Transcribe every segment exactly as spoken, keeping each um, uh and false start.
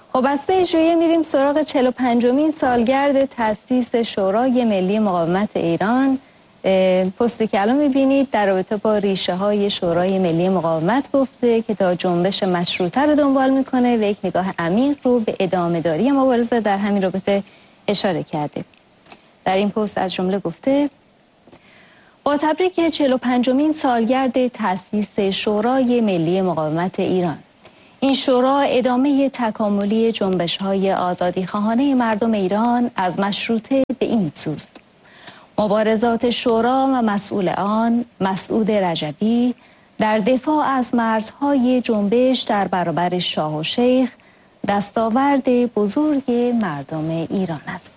خب از سه ژوئیه میریم سراغ چهل و پنجمین سالگرد تأسیس شورای ملی مقاومت ایران. پستی که الان میبینید در رابطه با ریشه های شورای ملی مقاومت گفته که تا جنبش مشروطه رو دنبال میکنه و یک نگاه عمیق رو به ادامه داری مبارزه در همین رابطه اشاره کرده. در این پست از جمله گفته: با تبریک چهل و پنجمین سالگرد تأسیس شورای ملی مقاومت ایران، این شورا ادامه تکاملی جنبش‌های آزادیخواهانه مردم ایران از مشروطه به این سوست. مبارزات شورا و مسئول آن، مسعود رجبی، در دفاع از مرزهای جنبش در برابر شاه و شیخ دستاورد بزرگ مردم ایران است.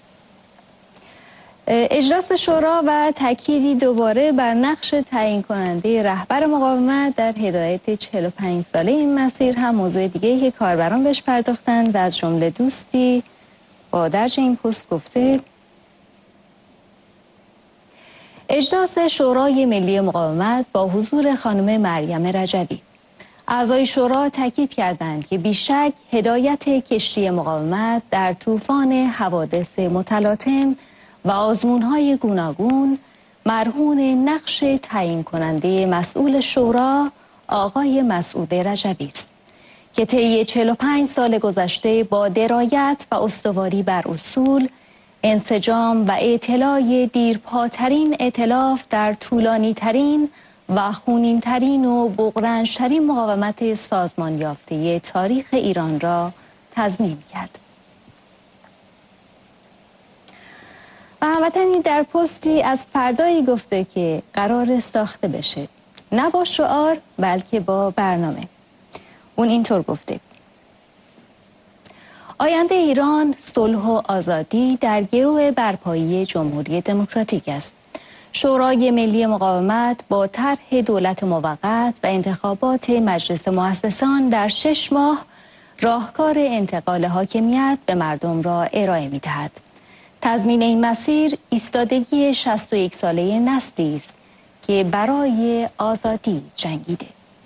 اجلاس شورا و تأکیدی دوباره بر نقش تعیین کننده رهبر مقاومت در هدایت چهل و پنج ساله این مسیر هم موضوع دیگه که کاربران بهش پرداختند و از جمله دوستی با درج این پست گفته: اجلاس شورای ملی مقاومت با حضور خانم مریم رجبی. اعضای شورا تاکید کردند که بیشک هدایت کشتی مقاومت در طوفان حوادث متلاطم و آزمون‌های گوناگون مرهون نقش تعیین کننده مسئول شورا آقای مسعود رجبی است که طی چهل و پنج سال گذشته با درایت و استواری بر اصول، انسجام و اطلاع دیرپاترین ائتلاف در طولانی ترین و خونین ترین و بغرنج ترین مقاومت سازمان یافته تاریخ ایران را تضمین کرد. و هموطنی در پستی از فردایی گفته که قرار ساخته بشه، نه با شعار بلکه با برنامه. اون اینطور گفته: آینده ایران صلح و آزادی در گرو برپایی جمهوری دموکراتیک است. شورای ملی مقاومت با طرح دولت موقت و انتخابات مجلس مؤسسان در شش ماه راهکار انتقال حاکمیت به مردم را ارائه می‌دهد. تضمین این مسیر ایستادگی شصت و یک ساله نسلی است که برای آزادی جنگیده.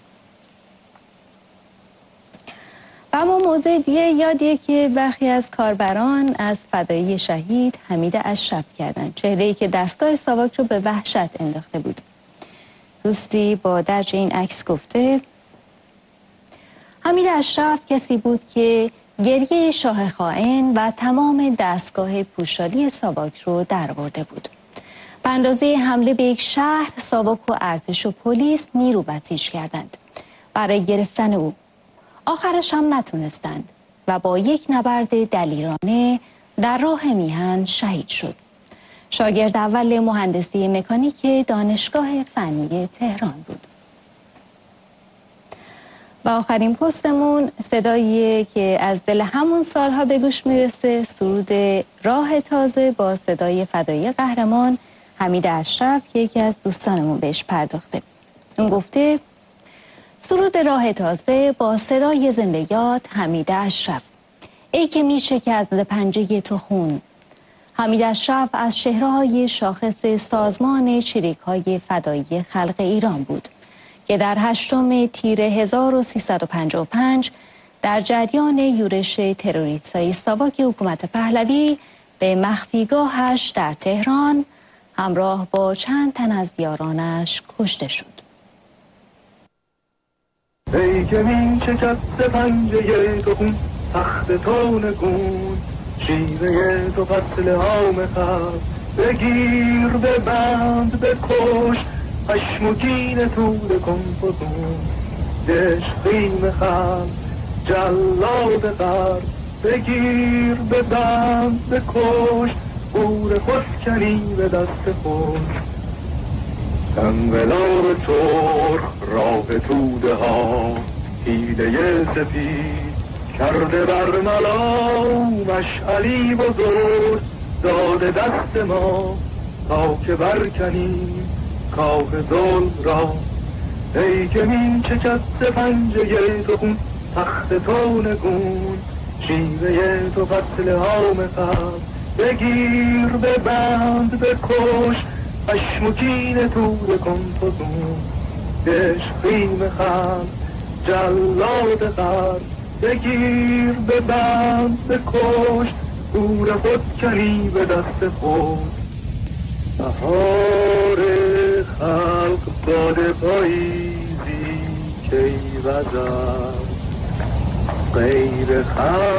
و اما موضوع دیگه یادیه که برخی از کاربران از فدایی شهید حمید اشرف کردن، چهره‌ای که دستگاه ساواک رو به وحشت انداخته بود. دوستی با درج این عکس گفته: حمید اشرف کسی بود که گریه شاه خائن و تمام دستگاه پوشالی ساواک رو درآورده بود. به اندازه حمله به یک شهر، ساواک و ارتش و پلیس نیرو بسیج کردند برای گرفتن او. آخرش هم نتونستند و با یک نبرد دلیرانه در راه میهن شهید شد. شاگرد اول مهندسی مکانیک دانشگاه فنی تهران بود. و آخرین پستمون صدایی که از دل همون سالها به گوش میرسه، سرود راه تازه با صدای فدایی قهرمان حمید اشرف که یکی از دوستانمون بهش پرداخته. اون گفته: سرود راه تازه با صدای زنده یاد حمید اشرف، ای که میشکست ز پنجه تو خون. حمید اشرف از چهره‌های شاخص سازمان چریک‌های فدایی خلق ایران بود که در هشتم تیر هزار و سیصد و پنجاه و پنج در جریان یورش تروریست‌های ساواک حکومت پهلوی به مخفیگاهش در تهران همراه با چند تن از یارانش کشته شد. ای که می شکست پنجه تو خون، تخت تو نگون، شیوه تو فصل هام خط، بگیر به بند بکش، خشم و کین تور کن فزون، دشقیم خم جلاد غرب، بگیر به بند بکش، گور خسکنی به دست خود. انقلاب سرخ راه توده ها، حیله سپید کرده بر ملا، مشعلی بزرگ داده دست ما تا که برکنیم کاه ظلم را. ای که می شکست پنجه تو خون، تخت تو نگون، شیوه تو فصل هام خم، بگیر به بند بکش، خشم و کین تور کن فزون، دشقیم خم جلاد غرب، بگیر به بند بکش گور خود کنی به دست خود. بهار خلق باد پاییزی کی وزد غیر خلق